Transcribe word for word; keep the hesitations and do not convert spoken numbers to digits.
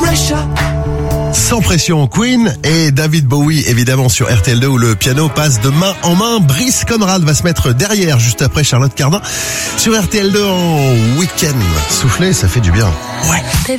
d'achat. Sans pression, Queen et David Bowie, évidemment, sur R T L deux où le piano passe de main en main. Brice Conrad va se mettre derrière juste après Charlotte Cardin sur R T L deux en week-end. Souffler, ça fait du bien. Ouais.